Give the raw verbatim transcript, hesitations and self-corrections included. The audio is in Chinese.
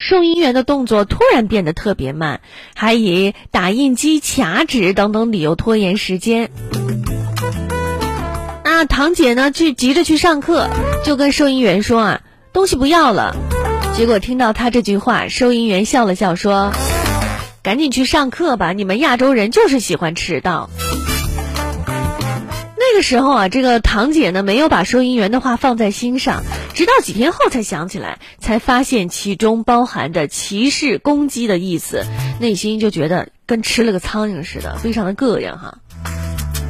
收银员的动作突然变得特别慢，还以打印机、卡纸等等理由拖延时间。那堂姐呢，去急着去上课，就跟收银员说啊，东西不要了。结果听到她这句话，收银员笑了笑说，赶紧去上课吧，你们亚洲人就是喜欢迟到。那个时候啊，这个堂姐呢没有把收银员的话放在心上，直到几天后才想起来，才发现其中包含的歧视攻击的意思，内心就觉得跟吃了个苍蝇似的，非常的膈应哈。